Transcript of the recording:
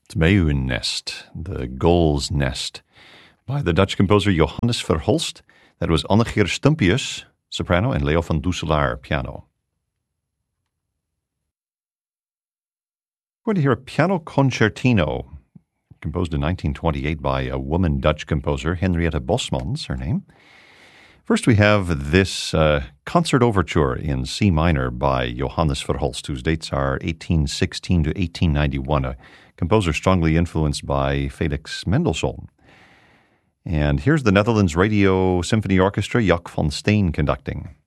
Meeuwennest, the gull's nest, by the Dutch composer Johannes Verhulst. That was Annegeer Stumpius, soprano, and Leo van Dusselaar, piano. We're going to hear a piano concertino, composed in 1928 by a woman Dutch composer, Henriette Bosmans, her name. First, we have this concert overture in C minor by Johannes Verhulst, whose dates are 1816 to 1891, a composer strongly influenced by Felix Mendelssohn. And here's the Netherlands Radio Symphony Orchestra, Jac van Steen conducting.